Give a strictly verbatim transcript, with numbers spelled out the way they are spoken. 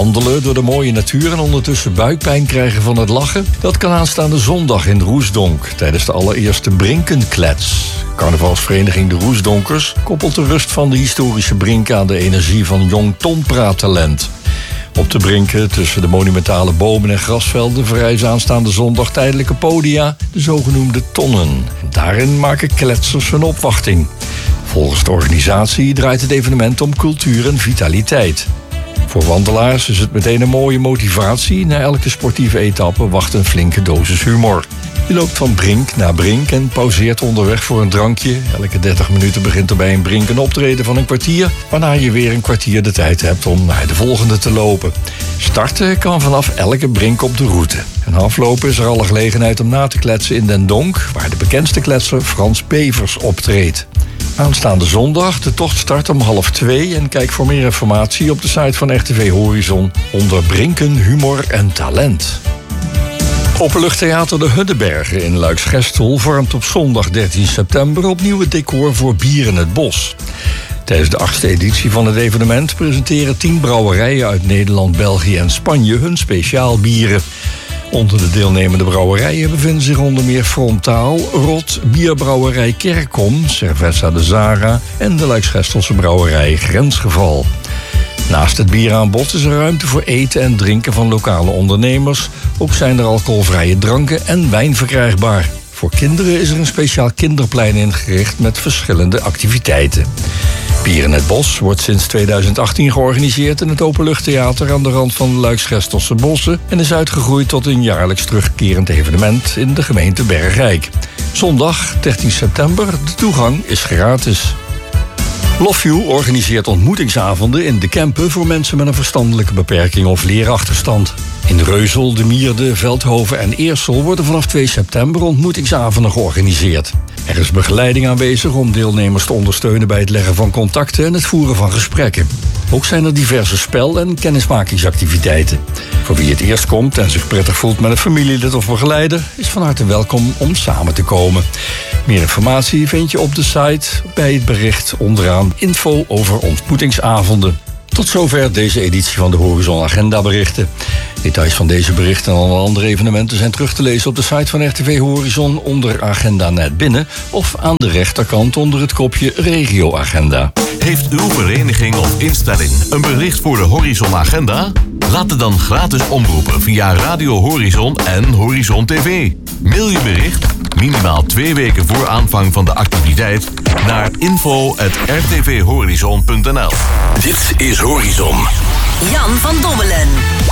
Wandelen door de mooie natuur en ondertussen buikpijn krijgen van het lachen? Dat kan aanstaande zondag in de Roesdonk tijdens de allereerste Brinkenklets. Carnavalsvereniging De Roesdonkers koppelt de rust van de historische Brink aan de energie van jong tonpraattalent. Op de Brinken, tussen de monumentale bomen en grasvelden, verrijzen aanstaande zondag tijdelijke podia, de zogenoemde tonnen. En daarin maken kletsers hun opwachting. Volgens de organisatie draait het evenement om cultuur en vitaliteit. Voor wandelaars is het meteen een mooie motivatie. Na elke sportieve etappe wacht een flinke dosis humor. Je loopt van brink naar brink en pauzeert onderweg voor een drankje. Elke dertig minuten begint er bij een brink een optreden van een kwartier, waarna je weer een kwartier de tijd hebt om naar de volgende te lopen. Starten kan vanaf elke brink op de route. En aflopen is er alle gelegenheid om na te kletsen in Den Donk, waar de bekendste kletser Frans Bevers optreedt. Aanstaande zondag, de tocht start om half twee en kijk voor meer informatie op de site van R T V Horizon onder Brinken, Humor en Talent. Openluchttheater De Huddebergen in Luiksgestel vormt op zondag dertien september opnieuw het decor voor Bier in het Bos. Tijdens de achtste editie van het evenement presenteren tien brouwerijen uit Nederland, België en Spanje hun speciaal bieren. Onder de deelnemende brouwerijen bevinden zich onder meer Frontaal, Rot, Bierbrouwerij Kerkom, Cerveza de Zara en de Luikschestelse brouwerij Grensgeval. Naast het bieraanbod is er ruimte voor eten en drinken van lokale ondernemers. Ook zijn er alcoholvrije dranken en wijn verkrijgbaar. Voor kinderen is er een speciaal kinderplein ingericht met verschillende activiteiten. Bier in het Bos wordt sinds tweeduizend achttien georganiseerd in het Openluchttheater aan de rand van de Luikschestelse bossen en is uitgegroeid tot een jaarlijks terugkerend evenement in de gemeente Bergrijk. Zondag dertien september, de toegang is gratis. Lofview organiseert ontmoetingsavonden in de Kempen voor mensen met een verstandelijke beperking of leerachterstand. In Reuzel, De Mierde, Veldhoven en Eersel worden vanaf twee september ontmoetingsavonden georganiseerd. Er is begeleiding aanwezig om deelnemers te ondersteunen bij het leggen van contacten en het voeren van gesprekken. Ook zijn er diverse spel- en kennismakingsactiviteiten. Voor wie het eerst komt en zich prettig voelt met een familielid of begeleider, is van harte welkom om samen te komen. Meer informatie vind je op de site bij het bericht onderaan info over ontmoetingsavonden. Tot zover deze editie van de Horizon Agenda berichten. Details van deze berichten en alle andere evenementen zijn terug te lezen op de site van R T V Horizon onder Agenda Net Binnen of aan de rechterkant onder het kopje Regio Agenda. Heeft uw vereniging of instelling een bericht voor de Horizon Agenda? Laat het dan gratis omroepen via Radio Horizon en Horizon T V. Mail je bericht, minimaal twee weken voor aanvang van de activiteit, naar info at r t v horizon punt n l. Dit is Horizon. Jan van Dommelen.